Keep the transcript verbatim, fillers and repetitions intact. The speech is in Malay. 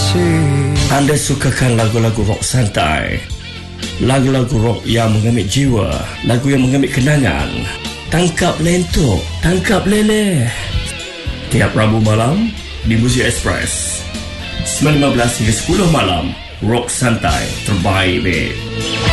kasih. Anda sukakan lagu-lagu rock santai, lagu-lagu rock yang mengambil jiwa, lagu yang mengambil kenangan. Tangkap lentok, tangkap leleh. Tiap Rabu malam di Muzik Express sembilan lima belas hingga sepuluh malam. Rock santai terbaik, babe.